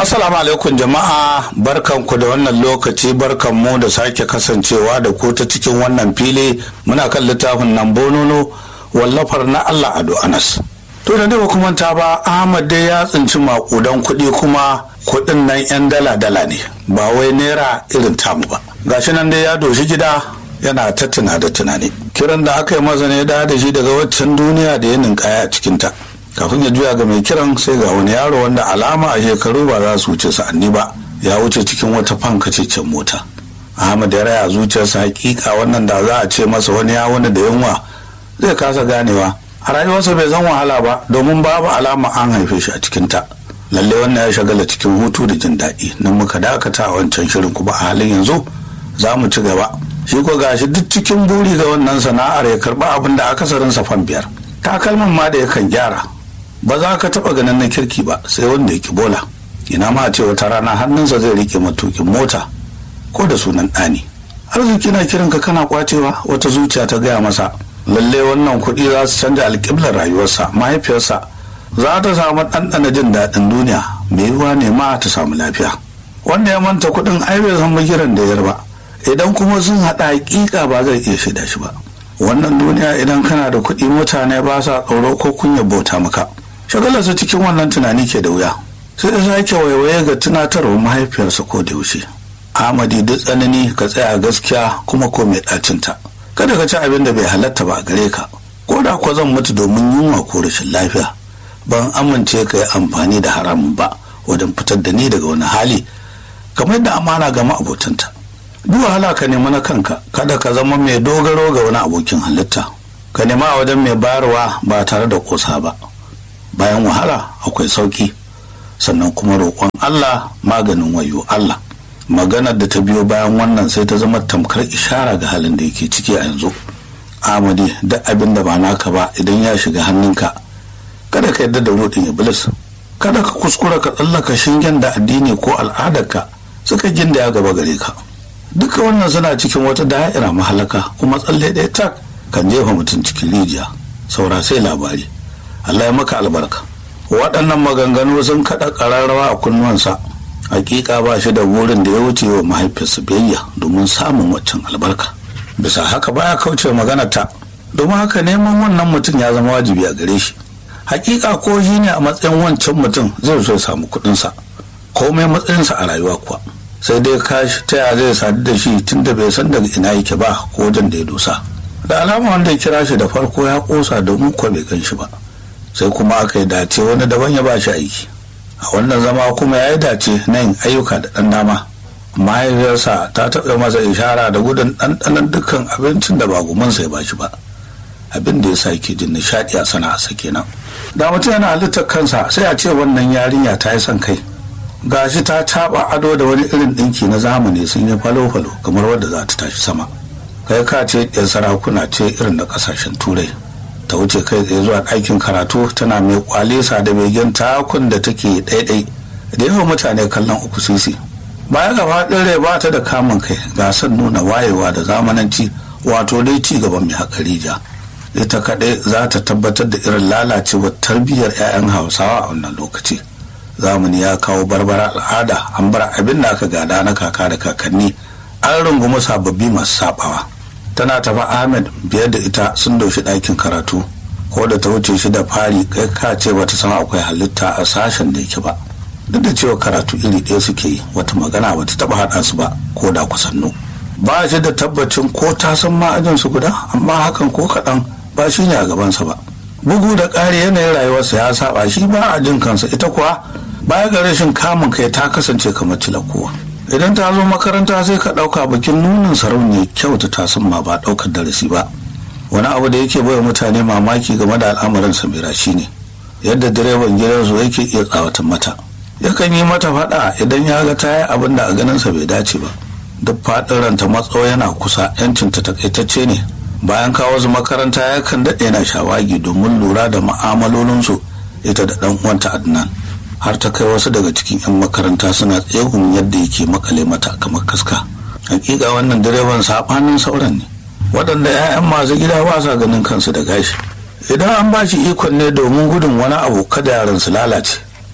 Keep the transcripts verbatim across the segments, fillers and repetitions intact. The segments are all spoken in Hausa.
Assalamu alaikum jama'a, barkanku da wannan lokaci, barkanmu da sake kasancewa da ku ta cikin wannan fili. Muna kan littafin nan bonono wallafar na Allah Ado Anas. To da ba kuma ta ba, Ahmad dai ya tsinci makudan kuɗi, kuma kuɗin nan yan dala dala ne, ba wai naira irin tamu ba. Gashi nan dai ya doshi gida yana ta tuna da tunani. Kiran da aka yi masa ne da da shi daga waccan duniya da ya ninkaya a cikinta. Kafin ya juya ga mai kiran, sai ga wani yaro wanda alama a shekaru ba za su wuce sa'anni ba, ya wuce cikin wata fankacecen mota. Ahmad ya raya zuciyarsa, hakika wannan da za a ce masa wani ya wani da yunwa zai kasa ganewa. A rayuwarsa bai zan wahala ba, domin babu alama an haife shi a cikinta. Lalle wannan ya shagala cikin hutu da jin daɗi. Nan muka dakata a wancan shirin, kuma a halin yanzu za mu ci gaba. Shi ko gashi duk cikin buri ga wannan sana'ar ya karɓa abin da akasarinsa fan biyar. Takalman ma da yakan gyara, ba za ka taɓa ganin na kirki ba sai wanda ya ki bola. Ina ma ce wata rana hannunsa zai rike matukin mota ko da sunan ɗani. Arziki na kiranka kana kwacewa, wata zuciya ta gaya masa. Lalle wannan kuɗi za su canja alƙiblar rayuwarsa. Mahaifiyarsa za ta samu ɗanɗana jin daɗin duniya, mai yiwuwa ne ma ta samu lafiya. Wanda ya manta kuɗin ai bai san magiran da yar ba, idan kuma sun haɗa hakika ba zai iya shaida shi ba. Wannan duniya idan kana da kuɗi mutane ba sa tsoro ko kunya bauta maka. Shagalarsa cikin wannan tunani ke da wuya, sai ya sake waiwaye ga tunatarwar mahaifiyarsa ko da yaushe. Ahmadi, duk tsanani ka tsaya gaskiya kuma ko mai ɗacinta. Kada ka ci abin da bai halatta ba a gare ka, ko da kuwa zan mutu domin yunwa ko rashin lafiya. Ban amince ka yi amfani da haramun ba wajen fitar da ni daga wani hali, kamar da amana ga ma'abotanta. Duk wahala ka nema na kanka, kada ka zama mai dogaro ga wani abokin halitta. Ka nema a wajen mai bayarwa ba tare da kosa ba. Bayan wahala akwai sauki, sannan kuma roƙon Allah maganin wayo Allah. Maganar da ta biyo bayan wannan sai ta zama tamkar ishara ga halin da yake ciki a yanzu. Amadi, duk abin da ba naka ba idan ya shiga hannunka, kada ka yarda da rodin iblis. Kada ka kuskura ka tsallaka shingen da addini ko al'adarka suka gindaya gaba gare ka. Duka wannan suna cikin wata da'ira mahalaka, kuma tsalle ɗaya tak kan jefa mutum cikin rijiya. Saura sai labari. Allah ya maka albarka. Waɗannan maganganu sun kaɗa ƙararrawa a kunnuwansa. Hakika ba shi da burin da ya wuce wa mahaifinsa biyayya domin samun waccan albarka. Bisa haka baya kauce magana ta, domin haka neman wannan mutum ya zama wajibi a gare shi. Hakika ko shi ne a matsayin wancan mutum zai so ya samu kuɗinsa, komai matsayinsa a rayuwa kuwa. Sai dai kashi ta ya zai sadu da shi tun da bai san daga ina yake ba ko wajen da ya dosa. Da alama wanda ya kira shi da farko ya ƙosa domin kuwa bai gan shi ba. Sai kuma aka yi dace wani daban ya ba shi aiki. A wannan zama kuma ya yi dace na yin ayyuka da ɗan dama. Mahaifiyarsa ta taɓa masa ishara da gudun ɗanɗanon dukkan abincin da ba gumansa ya ba shi ba, abin da ya sa ke jin nishaɗi a sana'arsa kenan. Da mutum yana halittar kansa sai a ce wannan yarinya ta yi son kai. Gashi ta taɓa ado da wani irin ɗinki na zamani, sun yi falo-falo kamar wadda za ta tashi sama. Kai ka ce ɗan sarakuna ce irin da ƙasashen turai. Ta wuce kai tsaye zuwa ɗakin karatu, tana mai kwalesa da begen takun da take ɗaiɗai da yawan mutane kallon uku sisi. Baya ga faɗin rai ba ta da kamun kai, ga son nuna wayewa da zamananci, wato dai ci gaban mai haƙarija. Ita kaɗai za ta tabbatar da irin lalacewar tarbiyyar 'ya'yan Hausawa a wannan lokaci. Zamani ya kawo barbara al'ada, an bar abin da aka gada na kaka da kakanni, an rungumi sababbi masu saɓawa. Tana tafa Ahmed biyar da ita sun doshi ɗakin karatu, ko da ta wuce shi da fari kai ka ce bata san akwai halitta a sashen da yake ba. Duk da cewa karatu iri ɗaya suke yi, wata magana bata taɓa haɗa su ba ko da kusannu. Ba shi da tabbacin ko ta san ma'ajin su guda, amma hakan ko kaɗan ba shi ne a gabansa ba. Bugu da ƙari yanayin rayuwarsa ya saba, shi ba a jin kansa, ita kuwa baya ga rashin kamun kai ta kasance kamar cilakowa. Idan ta zo makaranta sai ka ɗauka bikin nunin sarauniyar kyau ta tasan ma ba ɗaukar darasi ba. Wani abu da yake bai mutane mamaki game da al'amuran Samira shi ne yadda direban gidansu yake iya tsawatan mata. Yakan yi mata faɗa idan ya ga ta yi abin da a ganinsa bai dace ba. Duk faɗin ranta matso yana kusa, yancinta takaitacce ne. Bayan kawo su makaranta yakan daɗe yana shawagi domin lura da ma'amalolinsu ita da ɗan uwanta Adnan. Har ta kai wasu daga cikin 'yan makaranta suna tsegun yadda yake makale mata kamar kaska. Hakika wannan direban saɓanin sauran ne, waɗanda 'ya'yan masu gida ba sa ganin kansu da gashi. Idan an ba shi ikon ne domin gudun wani abu kada yaran su lalace,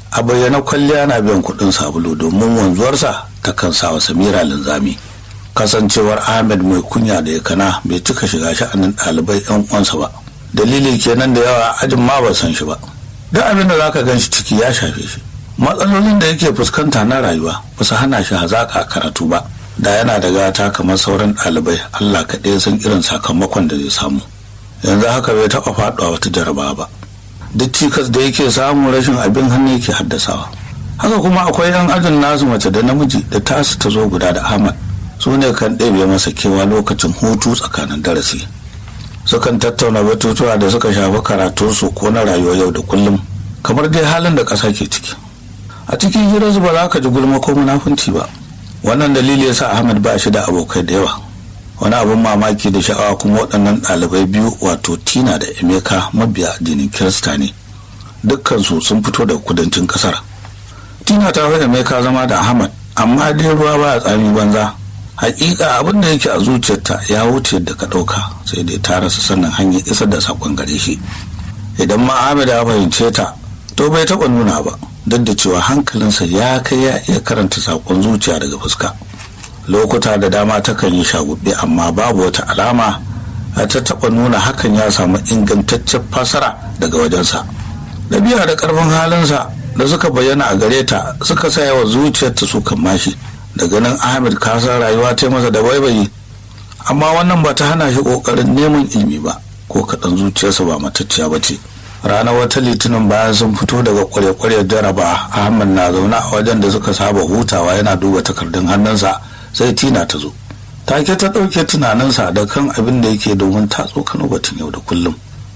a bayyana kwalliya na biyan kuɗin sabulu domin wanzuwarsa ta kan sawa Samira linzami. Kasancewar Ahmed mai kunya da ya kana bai cika shiga sha'anin ɗalibai yan uwansa ba, dalili kenan da yawa ajin ma ba san shi ba. duk abin da zaka gan shi ciki ya shafe shi. Matsalolin da yake fuskanta na rayuwa ba su hana shi hazaka karatu ba, da yana da gata kamar sauran ɗalibai. Allah kaɗai san irin sakamakon da zai samu. Yanzu haka bai taɓa faɗuwa wata jarabawa ba. Duk cikas da yake samu rashin abin hannu yake haddasawa. Haka kuma akwai yan ajin nasu mace da namiji da tasu ta zo guda da Ahmad, su ne kan ɗebe masa kewa lokacin hutu tsakanin darasi. Sukan tattauna batutuwa da suka shafi karatunsu ko na rayuwa yau da kullum, kamar dai halin da ƙasa ke ciki. A cikin hirarsu ba za ka ji gulma ko munafunci ba. Wannan dalili ya sa Ahmad ba shi da abokai da yawa. Wani abin mamaki da sha'awa kuma waɗannan ɗalibai biyu, wato Tina da Emeka, mabiya addinin Kirista ne. Dukkansu sun fito da kudancin ƙasar. Tina ta fi Emeka zama da Ahmad, amma dai ruwa ba ya tsami banza. Hakika abin da yake a zuciyarta ya wuce yadda ka ɗauka, sai dai ta rasa sannan hanyar isar da saƙon gare shi. Idan ma Ahmad ya fahimce ta, to bai taɓa nuna ba, duk da cewa hankalinsa ya kai ya iya karanta saƙon zuciya daga fuska. Lokuta da dama takan yi shagube, amma babu wata alama ta taɓa nuna hakan ya samu ingantaccen fasara daga wajensa. Ɗabi'a da ƙarfin halinsa da suka bayyana a gare ta suka saya wa zuciyarta su kan mashi. Da ganin Ahmed kasar rayuwa ta masa da baibayi, amma wannan ba ta hana shi ƙoƙarin neman ilimi ba, ko kaɗan zuciyarsa ba matacciya ba ce. Ranar wata litinin bayan sun fito daga ƙwarya-ƙwaryar jaraba, Ahmed na zaune a wajen da suka saba hutawa yana duba takardun hannunsa, sai Tina ta zo. Take ta ɗauke tunaninsa da kan abin da yake domin ta tsokano batun yau da kullum.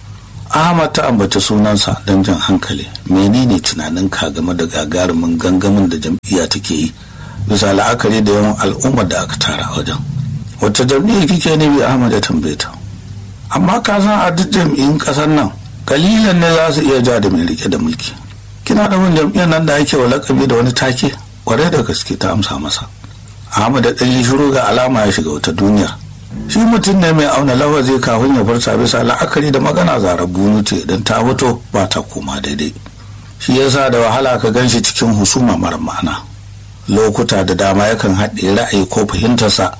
Ahmad ta ambaci sunansa don jan hankali. Menene tunaninka game da gagarumin gangamin da jam'iyya take yi, bisa la'akari da yawan al'ummar da aka tara a wajen? Wacce jam'iyya kike ne? Bi Ahmad ya tambaye ta. Amma ka san a duk jam'iyyun ƙasar nan kalilan ne za su iya ja da mai rike da mulki. Kina da wani jam'iyyar nan da ake wa lakabi da wani take? Kwarai da gaske, ta amsa masa. Ahmad da ɗan shiru, ga alama ya shiga wata duniyar. Shi mutum ne mai auna lafazi kafin ya furta, bisa la'akari da magana zarar bunu ce, idan ta fito ba ta koma daidai. Shi yasa da wahala ka gan shi cikin husuma mara ma'ana. Lokuta da dama yakan haɗe ra'ayi ko fahimtarsa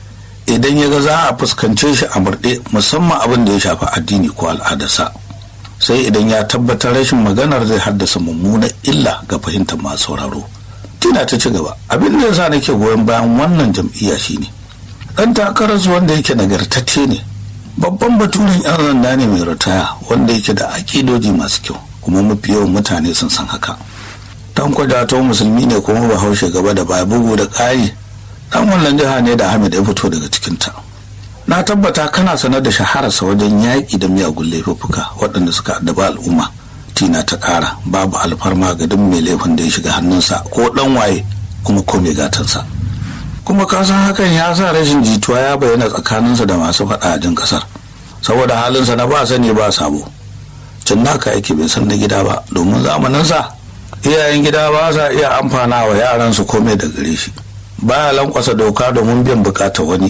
idan ya ga za a fuskance shi a murɗe, musamman abin da ya shafi addini ko al'adarsa. Sai idan ya tabbatar rashin maganar zai haddasa mummunar illa ga fahimtar masu sauraro. Tina ta ci gaba. Abin da yasa nake goyon bayan wannan jam'iyya shine dan takararsu wanda yake nagartacce ne, babban baturin yan sanda ne mai ritaya, wanda yake da akidoji masu kyau, kuma mafi yawan mutane sun san haka. Tanko Jato musulmi ne kuma Bahaushe gaba da baya, bugu da ƙari dan wannan jiha ne da Ahmed ya fito daga cikinta. Na tabbata kana sanar da shahararsa wajen yaƙi da miyagun laifuffuka waɗanda suka addaba al'umma. Tina ta ƙara. Babu alfarma ga duk mai laifin da ya shiga hannunsa, ko ɗan waye kuma ko mai gatansa. Kuma ka san hakan ya sa rashin jituwa ya bayyana tsakaninsa da masu faɗa a jin ƙasar, saboda halinsa na ba sani ba sabo. Can naka yake bai san na gida ba, domin zamaninsa iyayen gida ba sa iya amfana wa yaransu komai da gare shi. Baya lankwasa doka domin biyan bukatar wani.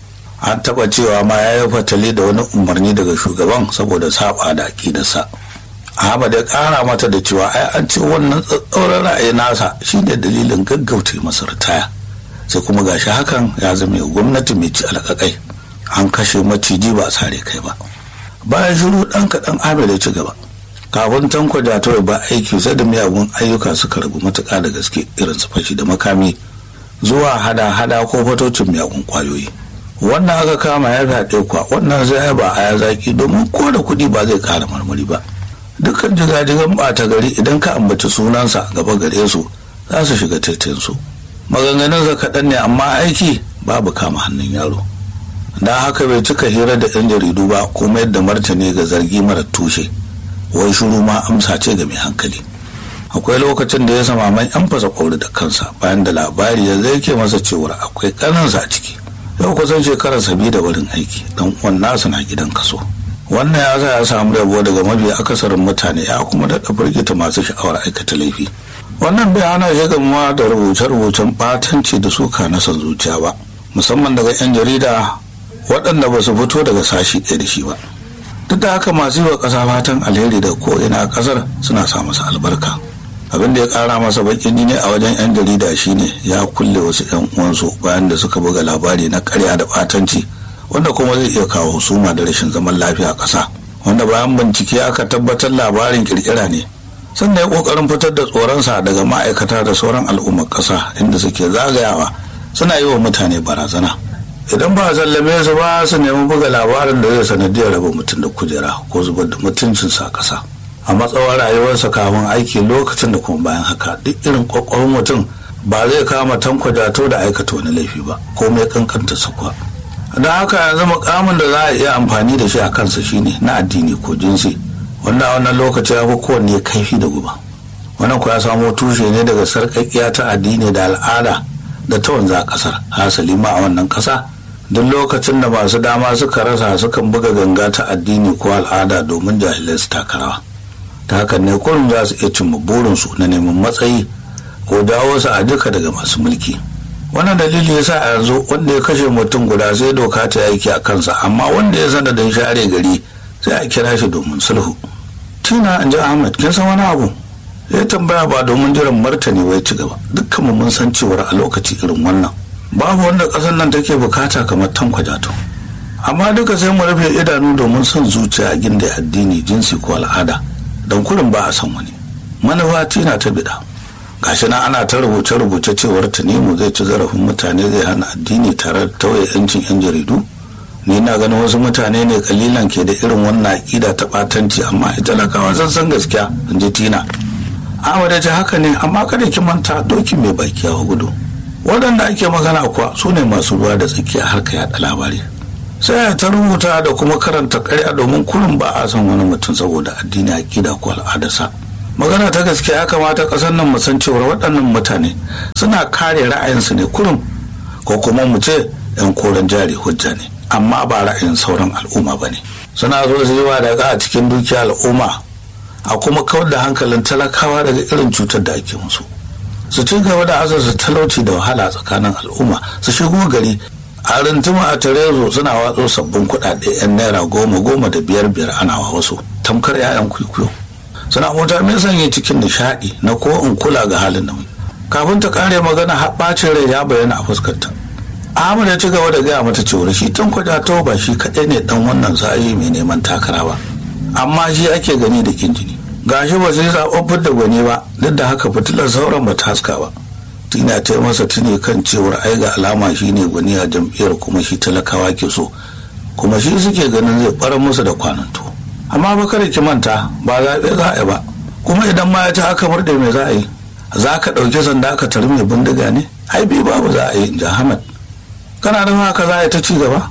An taɓa cewa ma ya yi fatali da wani umarni daga shugaban saboda saba da aƙidarsa. Ahmad ya ƙara mata da cewa ai an ce wannan tsatsauran ra'ayi nasa shine dalilin gaggauta masa ritaya. Sai kuma gashi hakan ya zama gwamnati mai ci alƙaƙai. An kashe maciji ba sare kai ba. Bayan shiru ɗan kaɗan Ahmed ya ci gaba. Kafin Tanko Jato ba aiki, sai da miyagun ayyuka suka ragu matuƙa da gaske, irin su fashi da makami zuwa hada-hada ko fatocin miyagun ƙwayoyi. Wannan aka kama ya fyaɗe kuwa, wannan zai ba a ya zaki, domin ko da kuɗi ba zai ƙara marmari ba. Dukkan jigajigan ɓata gari idan ka ambaci sunansa gaba gare su za su shiga taitinsu. Maganganunsa kaɗan ne, amma aiki babu kama hannun yaro. Don haka bai cika hira da 'yan jaridu ba, kuma yadda martani ga zargi mara tushe. Wai shiru ma amsa ce ga mai hankali. Akwai lokacin da ya sama mai an fasa ƙauri da kansa, bayan da labari ya zai ke masa cewar akwai ƙaninsa a ciki. Yau kusan shekarar sabi da wurin aiki, dan uwan nasa na gidan kaso. Wannan ya sa ya samu rabo daga mafi akasarin mutane, ya kuma daɗa firgita masu sha'awar aikata laifi. Wannan bai hana shi gamuwa da rubuce-rubucen ɓatanci da suka na son zuciya ba, musamman daga 'yan jarida waɗanda ba su fito daga sashi ɗaya da shi ba. Duk da haka masu yi wa ƙasa fatan alheri da ko'ina a ƙasar suna sa masa albarka. abin da ya kara masa bakin jini a wajen yan jarida shine ya kulle wasu yan uwansu bayan da suka buga labari na karya da batanci wanda kuma zai iya kawo husuma da rashin zaman lafiya a ƙasa, wanda bayan bincike aka tabbatar labarin kirkira ne. Sannan ya kokarin fitar da tsoronsa daga ma'aikata da sauran al'ummar ƙasa inda suke zagayawa suna yi wa mutane barazana. Idan ba a sallame su ba su nemi buga labarin da zai sanadiyar raba mutum da kujera ko zubar da mutuncinsa a ƙasa. A matsawar rayuwarsa kafin aiki, lokacin da kuma bayan haka, duk irin kwakwaron mutum ba zai kama Tanko Jatau da aikata wani laifi ba ko mai kankanta sakwa. Don haka yanzu mukamin da za a iya amfani da shi a kansa shine na addini ko jinsi, wanda a wannan lokaci ya fi kowanne kaifi da guba. Wannan kuwa ya samo tushe ne daga sarƙaƙiya ta addini da al'ada da ta wanzu a ƙasar. Hasali ma a wannan ƙasa, duk lokacin da masu dama suka rasa sukan buga ganga ta addini ko al'ada domin jahilai su taka rawa. Ta hakan ne kullum za su iya cimma burinsu na neman matsayi ko dawo su a duka daga masu mulki. Wannan dalili yasa a yanzu wanda ya kashe mutum guda sai doka ta aiki a kansa, amma wanda ya sanar da share gari sai a kira shi domin sulhu. Tina, in ji Ahmad, kin san wani abu? Ya tambaya ba domin jiran martani bai ci gaba. Dukkan mun san cewar a lokaci irin wannan babu wanda ƙasar nan take bukata kamar Tanko Jatau. Amma duka sai mu rufe idanu domin son zuciya a ginda addini, jinsi ko al'ada, don kurin ba a san wani. Manufa Tina ta bida. Gashi nan ana ta rubuce-rubuce cewar Tanimu zai ci zarafin mutane, zai hana addini tare da tauye 'yancin 'yan jaridu. Ni na ganin wasu mutane ne kalilan ke da irin wannan aƙida ta ɓatanci, amma ita talakawa sun san gaskiya, in ji Tina. Ahmad ya ce haka ne, amma kada ki manta doki mai baki ya gudu. Waɗanda ake magana kuwa su ne masu ruwa da tsakiya harka yaɗa labari. Sai ta rubuta da kuma karanta ƙarya domin kullum ba a san wani mutum saboda addini, aƙida ko al'adarsa. Magana ta gaskiya, ya kamata ƙasar nan mu san cewa waɗannan mutane suna kare ra'ayinsu ne kurum, ko kuma mu ce 'yan koren jari hujja ne, amma ba ra'ayin sauran al'umma ba ne. Suna zo su yi wa daga a cikin dukiyar al'umma, a kuma kawar da hankalin talakawa daga irin cutar da ake musu. Su ci gaba da asasa talauci da wahala tsakanin al'umma, su shigo gari a rintuma a tarezo suna watso sabbin kuɗaɗe 'yan naira goma goma da biyar biyar ana wa wasu tamkar 'ya'yan kwikwiyo. Suna mota mai sanya cikin nishaɗi na ko in kula ga halin da mu. Kafin ta kare magana, har ɓacin rai ya bayyana a fuskarta. Ahmad ya ci gaba da gaya mata cewa shi Tanko Jatau ba shi kaɗai ne ɗan wannan sa'ayi mai neman takara ba, amma shi ake gani da kin jini. Gashi ba sai zaɓaɓɓun da gwani ba, duk da haka fitilar sauran ba ta haska ba. Tina ta yi masa tuni kan cewar ai ga alama shi ne gwani a jam'iyyar, kuma shi talakawa ke so, kuma shi suke ganin zai ɓarar musu da kwananto. Amma ba kada ki manta, ba zaɓe za a yi ba, kuma idan ma ya ci aka murɗe me za a yi? Za ka ɗauki sanda aka tari mai bindiga ne? Ai bi babu za a yi, in ji Ahmad. Kana nan haka za a yi ta ci gaba?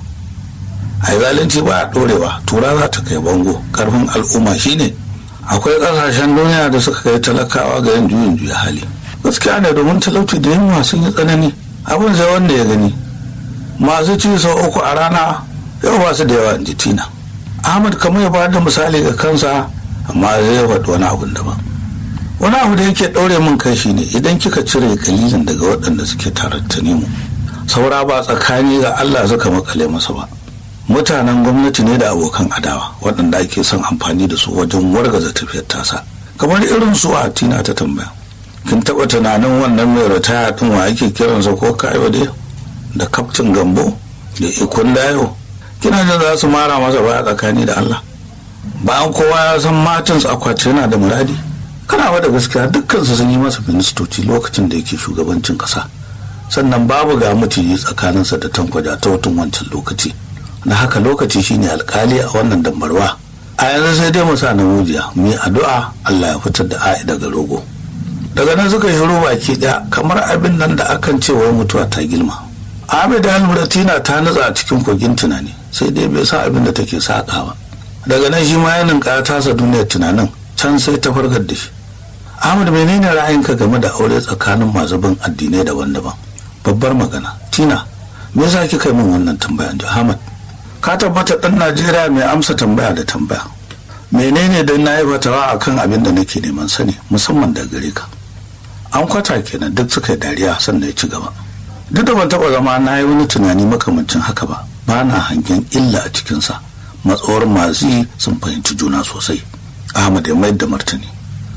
Ai zalunci ba a ɗorewa, tura za ta kai bango. Karfin al'umma shine akwai ƙasashen duniya da suka kai talakawa ga yin juyin juya hali. Gaskiya ne, domin talauci da yunwa sun yi tsanani, abin sai wanda ya gani. Masu ci sau uku a rana yau ba su da yawa, in ji Tina. Ahmad kamar ya bayar da misali ga kansa, amma zai faɗi wani abun daban. Wani abu da yake ɗaure min kai shi ne, idan kika cire kalilin daga waɗanda suke tare da Tanimu, saura ba tsakani ga Allah suka makale masa ba. Mutanen gwamnati ne da abokan adawa waɗanda ake son amfani da su wajen wargaza tafiyar tasa. Kamar irin su a Tina ta tambaya, kin taɓa tunanin wannan mai ritaya ɗin wa ake kiransa ko Kayode da Kaftin Gambo da Ikon Dayo? Kina jin za su mara masa baya tsakani da Allah? Bayan kowa ya san Martins Akwati yana da muradi. Kana ba da gaskiya, dukkansu sun yi masa ministoci lokacin da yake shugabancin ƙasa. Sannan babu ga mutiji tsakaninsa da Tanko Jatau tun wancan lokaci. Na haka lokaci shine alkali a wannan dambarwa. A yanzu sai dai mu sa na mujiya mu yi addu'a Allah ya fitar da a'i daga rogo. Daga nan suka shiru baki ɗaya, kamar abin nan da akan ce wai mutuwa ta gilma. Ahmed da Tina ta nutsa a cikin kogin tunani, sai dai bai sa abin da take saka ba. Daga nan shi ma ya ninka tasa duniyar tunanin, can sai ta farkar da shi. Ahmad, menene ra'ayinka game da aure tsakanin masu bin addinai daban-daban? Babbar magana. Tina, me yasa kika yi min wannan tambaya? ji Ahmad, ka tabbata ɗan Najeriya mai amsa tambaya da tambaya. Menene dan na yi fatawa akan abin da nake neman sani, musamman da gare ka? An kwata kenan, duk suka yi dariya sannan ya ci gaba. Duk da ban taɓa zama na yi wani tunani makamancin haka ba, ba na hangen illa a cikinsa. Matsawar masu yi sun fahimci juna sosai. Ahmad ya mayar da martani.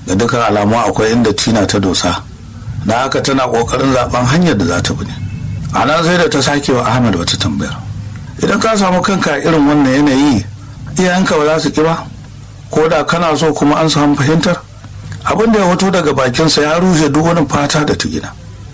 ga dukkan alamu akwai inda tina ta dosa, da haka tana kokarin zaben hanyar da za ta bi ne. A nan sai da ta sake wa Ahmad wata tambayar. Idan ka samu kanka irin wannan yanayi, iyayenka ba za su ki ba, ko da kana so kuma an samu fahimtar? Abin da ya fito daga bakinsa ya rushe duk wani fata da ta gina.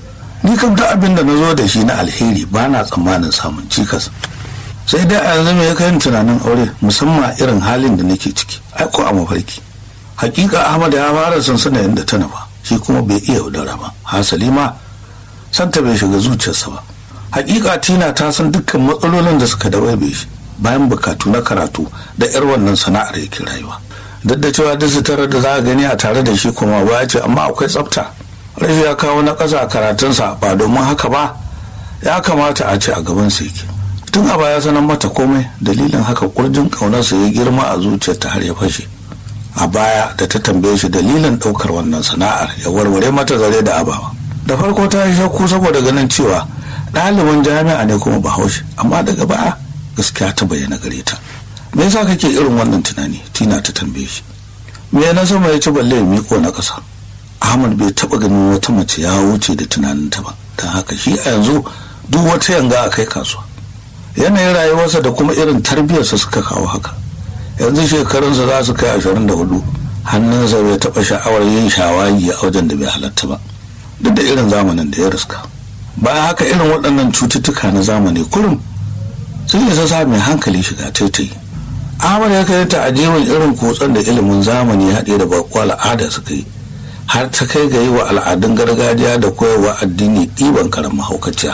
Ni kam duk abin da na zo da shi na alheri ba na tsammanin samun cikas. Sai dai a yanzu me ya kai tunanin aure, musamman irin halin da nake ciki, ai ko a mafarki. Hakika Ahmad ya fara sansana inda ta nufa, shi kuma bai iya yaudara ba. Hasali ma santa bai shiga zuciyarsa ba. Hakika Tina ta san dukkan matsalolin da suka dabaibe shi bayan bukatu na karatu da yar wannan sana'ar yake rayuwa. Duk da cewa duk sutura da za a gani a tare da shi kuma ba ce, amma akwai tsafta. Rashi ya kawo na ƙasa a karatunsa, ba domin haka ba ya kamata a ce a gaban sa yake. Tun a baya sanar mata komai, dalilin haka kurjin ƙaunarsa ya girma a zuciyarta har ya fashe. A baya da ta tambaye shi dalilin ɗaukar wannan sana'ar, ya warware mata zare da abawa. Da farko ta yi shakku saboda ganin cewa ɗaliban jami'a ne kuma bahaushe, amma daga baya gaskiya ta bayyana gare ta. Me yasa kake irin wannan tunani? Tina ta tambaye shi. Me na sama ya ci balle ya miko na ƙasa? Ahmad bai taɓa ganin wata mace ya wuce da tunaninta ba, don haka shi a yanzu duk wata yanga a kai kasuwa. Yanayin rayuwarsa da kuma irin tarbiyyarsa suka kawo haka. Yanzu shekarunsa za su kai ashirin da hudu, hannunsa bai taɓa sha'awar yin shawagi a wajen da bai halatta ba, duk da irin zamanin da ya riska. Bayan haka irin waɗannan cututtuka na zamani kurum sun isa sa mai hankali shiga taitayi. Ahmad ya kai ta ajewan irin kutsen da ilimin zamani haɗe da baƙo al'ada suka yi, har ta kai ga yi wa al'adun gargajiya da koyarwa addini ɗiban karan mahaukaciya.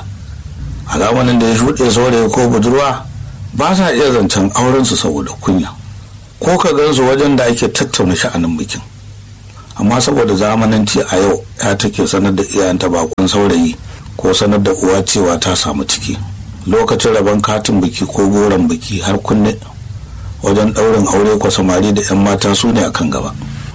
A zamanin da ya shuɗe saurayi ko budurwa ba sa iya zancen aurensu saboda kunya, ko ka gansu wajen da ake tattauna sha'anin bikin. Amma saboda zamananci a yau ya take sanar da iyayenta bakon saurayi ko sanar da uwa cewa ta samu ciki. Lokacin rabon katin biki ko goron biki har kunne, wajen ɗaurin aure ko samari da 'yan mata su ne a kan gaba.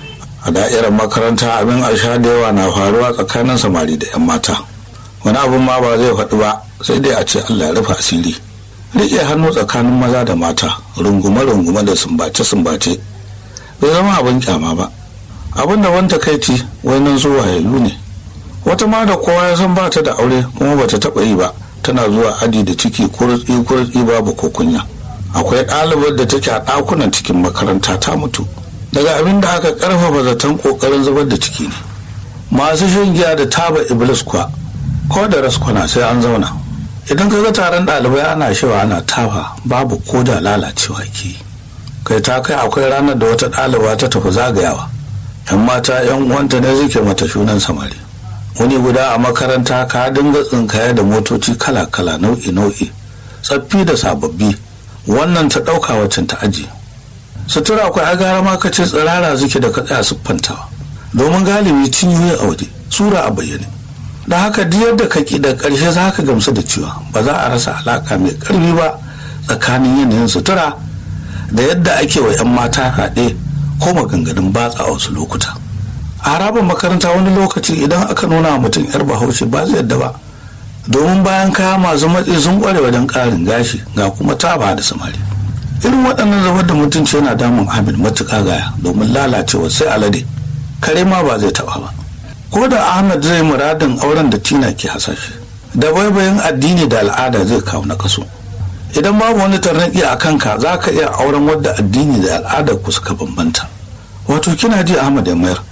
A da'irar makaranta abin a sha da yawa na faruwa tsakanin samari da 'yan mata. Wani abin ma ba zai faɗi ba, sai dai a ce Allah ya rufe asiri. Riƙe hannu tsakanin maza da mata, rungume-rungume da sumbace-sumbace bai zama abin kyama ba. Abin da wanta kai ci wainan zuwa yayu ne. Wata ma da kowa ya san ba ta da aure kuma bata taɓa yi ba, tana zuwa aji da ciki kurtsi-kurtsi babu ko kunya. Akwai ɗalibar da take a ɗakunan cikin makaranta ta mutu daga abin da aka ƙarfafa zaton ƙoƙarin zubar da ciki ne. Masu shan giya da taba iblis kuwa ko da raskwana sai an zauna. Idan ka ga taron ɗalibai ana shewa ana tafa, babu ko da lalacewa ke. Kai ta kai akwai ranar da wata ɗaliba ta tafi zagayawa, 'yan mata 'yan uwanta ne suke mata shunan samari. Wani guda a makaranta ka dinga tsinkaya da motoci kala-kala nau'i-nau'i, tsaffi da sababbi, wannan ta ɗauka waccan ta aji. Sutura akwai a gara ma kace tsirara suke da ka tsaya siffantawa, domin galibi cinyoyi a waje, sura a bayyane. Da haka duk yadda ka ki da ƙarshe za ka gamsu da cewa ba za a rasa alaƙa mai ƙarfi ba tsakanin yanayin sutura da yadda ake wa 'yan mata haɗe ko maganganun batsa a wasu lokuta. A harabar makaranta wani lokaci idan aka nuna mutum 'yar bahaushe ba zai yadda ba, domin bayan kaya masu matsi sun ƙware wajen ƙarin gashi ga kuma taba da samari. Irin waɗannan zubar da mutunci yana damun Ahmed matuƙa gaya, domin lalacewa sai alade kare ma ba zai taɓa ba. Ko da Ahmed zai muradin auren da Tina ke hasashe, da baibayin addini da al'ada zai kawo na kaso. Idan babu wani tarnaƙi a kanka za ka iya auren wadda addini da al'adar ku suka bambanta. Wato kina ji Ahmed ya mayar,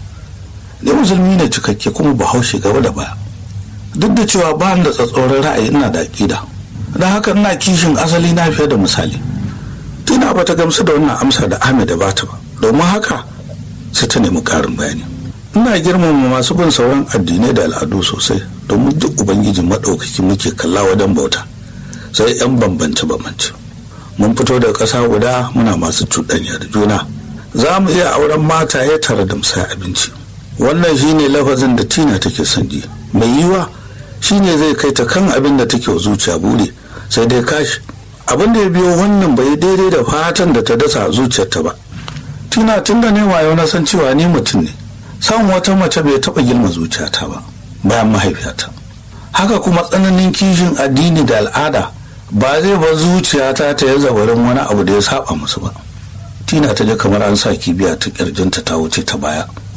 ni musulmi ne cikakke kuma bahaushe gaba da baya, duk da cewa ba da tsatsauran ra'ayi ina da aƙida, don haka ina kishin asali na fiye da misali. Tina bata gamsu da wannan amsa da Ahmed ya bata ba, domin haka sai ta nemi ƙarin bayani. Ina girmama masu bin sauran addinai da al'adu sosai, domin duk ubangijin maɗaukaki muke kalla wajen bauta, sai 'yan bambance bambance. Mun fito da ƙasa guda muna masu cuɗanya da juna, za mu iya auren mataye tare da musaya abinci. Wannan shine lafazin da Tina take son ji, mai yiwa shine zai kai ta kan abin da take zuciya buri, sai dai kashi abin da ya biyo wannan bai daidai da fatan da ta dasa zuciyarta ba. Tina tun da ne wayo na san cewa ni mutum ne, san wata mace bai taɓa girma zuciyata ba bayan mahaifiyata. Haka kuma tsananin kishin addini da al'ada ba zai bar zuciyata ta yi zabarin wani abu da ya saba musu ba. Tina ta je kamar an sa kibiya ta kirjinta ta wuce ta baya,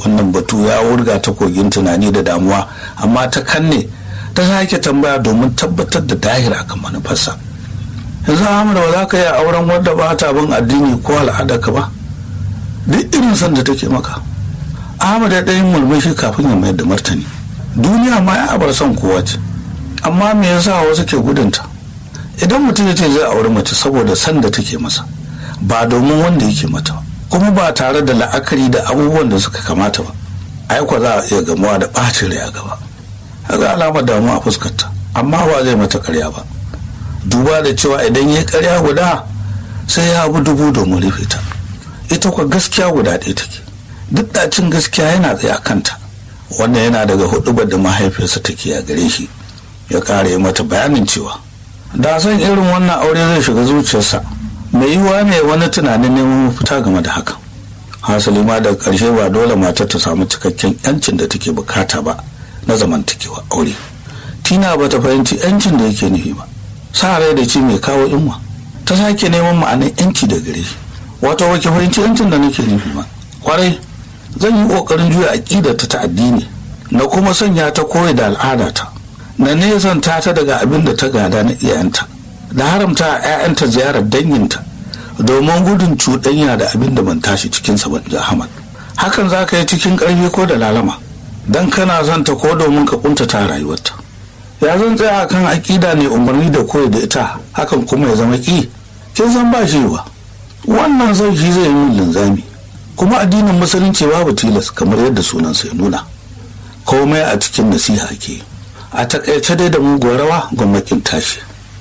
wannan batu ya wurga ta kogin tunani da damuwa, amma ta kanne ta sake tambaya domin tabbatar da dahira kan manufarsa. Yanzu Ahmad, ba za ka yi auren wadda ba ta bin addini ko al'adarka ba, duk irin san da take maka. Ahmad ya ɗayin mulmushi kafin ya mayar da martani. Duniya ma ya abar son kowa ce, amma me yasa wasu ke gudunta? Idan mutum ya ce zai auri mace saboda san da take masa, ba domin wanda yake mata, kuma ba tare da la'akari da abubuwan da suka kamata ba, aiko za a iya gamuwa da ɓacin rai a gaba. Ga alamar damuwa a fuskarta, amma ba zai mata karya ba, duba da cewa idan ya karya guda sai ya bi dubu domin rufe ta. Ita kuwa gaskiya guda ɗaya take, duk ɗacin gaskiya yana tsaye a kanta. Wannan yana daga huɗubar da mahaifiyarsa take a gare shi. Ya ƙara mata bayanin cewa da san irin wannan aure zai shiga zuciyarsa, mai yiwuwa ne wani tunanin neman mafita game da haka. Hasali ma daga ƙarshe ba dole matar ta samu cikakken yancin da take bukata ba na zamantakewa aure. Tina ba ta fahimci yancin da yake nufi ba, sa rai da ci mai kawo inwa. Ta sake neman ma'anar yanci da gare shi. Wato ba ki fahimci yancin da nake nufi ba. Kwarai zan yi ƙoƙarin juya aƙidarta ta addini na kuma sanya ta koyi da al'adata, na nesanta ta daga abin da ta gada na iyayenta, da haramta a 'ya'yanta ziyarar danginta domin gudun cuɗanya da abin da ban tashi cikinsa ban ji Ahmad. Hakan za ka yi cikin ƙarfi ko da lalama, don kana son ta ko domin ka ƙuntata rayuwarta. Ya zan tsaya a kan aƙida ne umarni da koyi da ita, hakan kuma ya zama ƙi? Kin san ba shi ba. Wannan sauki zai yi min linzami, kuma addinin musulunci babu tilas kamar yadda sunansa ya nuna. Komai a cikin nasiha ke. A takaice dai da muguwar rawa gwamnatin tashi.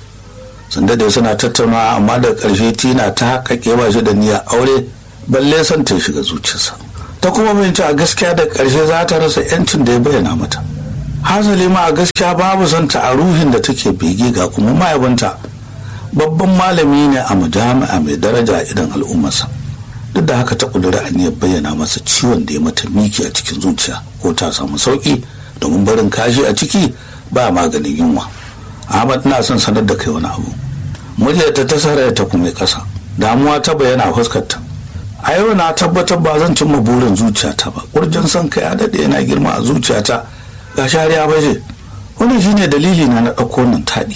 Sanda dai suna tattaunawa, amma da ƙarshe Tina ta haƙaƙe ba shi da niyyar aure, balle son ta shiga zuciyarsa. Ta kuma binci a gaskiya da ƙarshe za ta rasa yancin da ya bayyana mata. Hasali ma a gaskiya babu son ta a ruhin da take bege, ga kuma mahaifinta babban malami ne a majami'a mai daraja a idan al'ummarsa. Duk da haka ta ƙudura aniyar bayyana masa ciwon da ya mata miki a cikin zuciya, ko ta samu sauƙi, domin barin kashi a ciki ba maganin yunwa. Ahmad, na son sanar da kai wani abu. Muryarta ta saraya ta kuma kasa, damuwa ta bayyana a fuskarta. A yau na tabbatar ba zan cimma burin zuciyata ba. Kurjin son kai a daɗe yana girma a zuciyata, ga shariya baje. Wannan shine dalili na na ɗauko nan taɗi.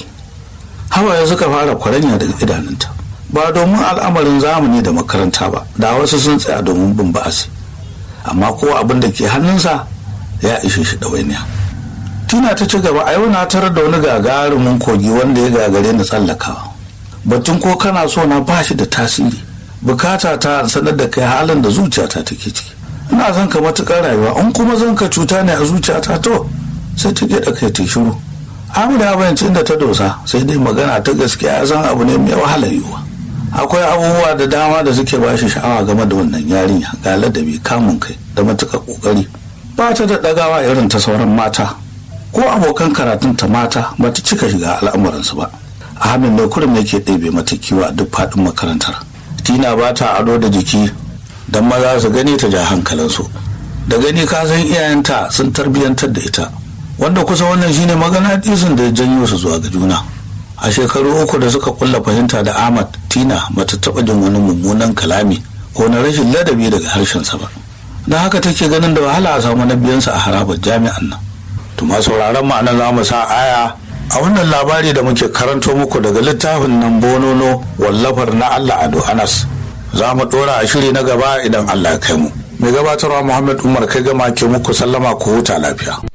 Hawaye suka fara kwaranya daga idanunta, ba domin al'amarin zamani da makaranta ba, da wasu sun tsaya domin bin ba'asi, amma ko abin da ke hannunsa ya ishe shi ɗawainiya. Tina ta ci gaba, a yau na tarar da wani gagarumin kogi wanda ya gagare ni tsallakawa. Batun ko kana so na ba shi da tasiri. Bukata ta sanar da kai halin da zuciyata take ciki. Ina son ka matuƙar rayuwa, in kuma zan ka cuta ne a zuciyata, to sai ta gyaɗa kai ta shiru. Ahmad ya bayanci inda ta dosa, sai dai magana ta gaskiya ya san abu ne mai wahala yiwuwa. Akwai abubuwa da dama da suke ba shi sha'awa game da wannan yarinya, ga ladabi, kamun kai da matuƙar ƙoƙari. Ba ta da ɗagawa irin ta sauran mata, ko abokan karatun ta mata ba ta cika shiga al'amuransu ba. Ahmed ne kurum yake ɗebe mata kiwo a duk faɗin makarantar. Tina ba ta ado da jiki don maza su gani ta ja hankalinsu. Da gani ka san iyayenta sun tarbiyyantar da ita, wanda kusa wannan shine magana ɗisin da ya janyo su zuwa ga juna. A shekaru uku da suka kulla fahimta da Ahmad, Tina bata taɓa jin wani mummunan kalami ko na rashin ladabi daga harshensa ba. Don haka take ganin da wahala a samu na biyansa a harabar jami'an nan. Tuma sauraron ma'ana za mu sa aya a wannan labari da muke karanto muku daga littafin nan bonono wallafar na Allah Ado Anas. Za mu ɗora a shiri na gaba idan Allah ya kai mu. Mai gabatarwa Muhammad Umar kai gama ke muku sallama, ku huta lafiya.